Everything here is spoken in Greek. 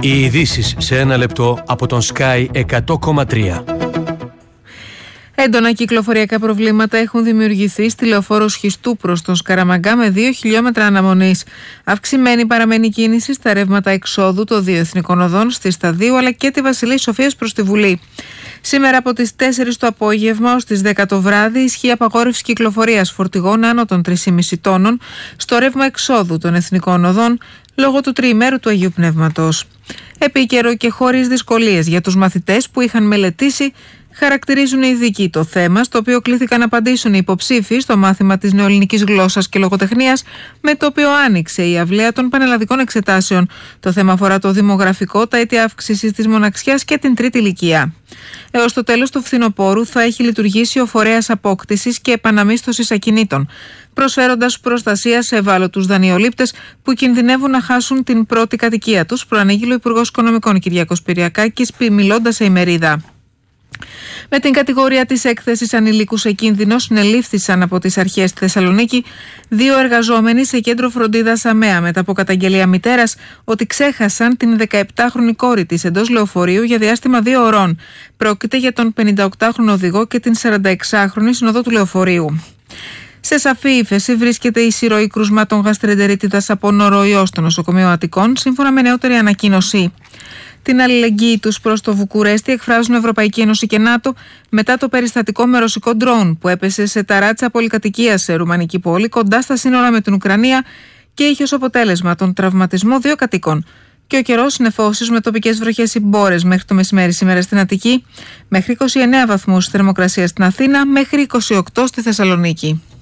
Οι ειδήσεις σε ένα λεπτό από τον Sky 100,3. Έντονα κυκλοφοριακά προβλήματα έχουν δημιουργηθεί στη λεωφόρο Σχιστού προς τον Σκαραμαγκά με 2 χιλιόμετρα αναμονής. Αυξημένη παραμένει κίνηση στα ρεύματα εξόδου των δύο εθνικών οδών στη Σταδίου αλλά και τη Βασιλής Σοφίας προς τη Βουλή. Σήμερα από τις 4 το απόγευμα ως τις 10 το βράδυ ισχύει απαγόρευση κυκλοφορίας φορτηγών άνω των 3,5 τόνων στο ρεύμα εξόδου των εθνικών οδών λόγω του τριημέρου του Αγίου Πνεύματος. Επίκαιρο και χωρίς δυσκολίες για τους μαθητές που είχαν μελετήσει, χαρακτηρίζουν οι ειδικοί το θέμα, στο οποίο κλήθηκαν να απαντήσουν οι υποψήφοι στο μάθημα της νεοελληνικής γλώσσας και λογοτεχνίας, με το οποίο άνοιξε η αυλαία των πανελλαδικών εξετάσεων. Το θέμα αφορά το δημογραφικό, τα αίτια αύξησης της μοναξιάς και την τρίτη ηλικία. Έως το τέλος του φθινοπόρου θα έχει λειτουργήσει ο φορέας απόκτησης και επαναμίσθωσης ακινήτων, προσφέροντας προστασία σε ευάλωτους δανειολήπτες που κινδυνεύουν να χάσουν την πρώτη κατοικία τους, προανήγγειλε ο Υπουργός Οικονομικών Κυριάκος Πυριακάκης, μιλώντας σε ημερίδα. Με την κατηγορία της έκθεσης ανηλίκου σε κίνδυνο συνελήφθησαν από τις αρχές στη Θεσσαλονίκη 2 εργαζόμενοι σε κέντρο φροντίδας ΑΜΕΑ μετά από καταγγελία μητέρας ότι ξέχασαν την 17χρονη κόρη της εντός λεωφορείου για διάστημα 2 ωρών. Πρόκειται για τον 58χρονο οδηγό και την 46χρονη συνοδό του λεωφορείου. Σε σαφή ύφεση βρίσκεται η συρροή κρουσμάτων γαστρεντερίτιδας από νοροϊό στο νοσοκομείο Αττικών, σύμφωνα με νεότερη ανακοίνωση. Την αλληλεγγύη τους προς το Βουκουρέστι εκφράζουν Ευρωπαϊκή Ένωση και ΝΑΤΟ μετά το περιστατικό με ρωσικό ντρόουν που έπεσε σε ταράτσα πολυκατοικίας σε ρουμανική πόλη κοντά στα σύνορα με την Ουκρανία και είχε ως αποτέλεσμα τον τραυματισμό 2 κατοίκων. Και ο καιρός νεφώσεις με τοπικές βροχές ή μπόρες μέχρι το μεσημέρι σήμερα στην Αττική, μέχρι 29 βαθμούς θερμοκρασία στην Αθήνα, μέχρι 28 στη Θεσσαλονίκη.